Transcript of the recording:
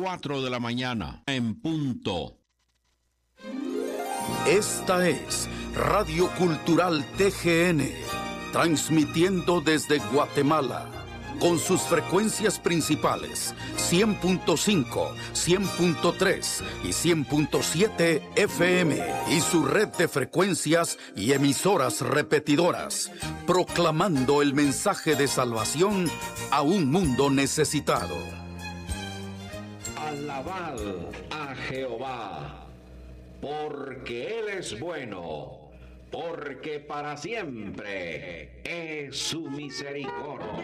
4 de la mañana, en punto. Esta es Radio Cultural TGN, transmitiendo desde Guatemala, con sus frecuencias principales, 100.5, 100.3 y 100.7 FM, y su red de frecuencias y emisoras repetidoras, proclamando el mensaje de salvación a un mundo necesitado. Alabad a Jehová, porque Él es bueno, porque para siempre es su misericordia.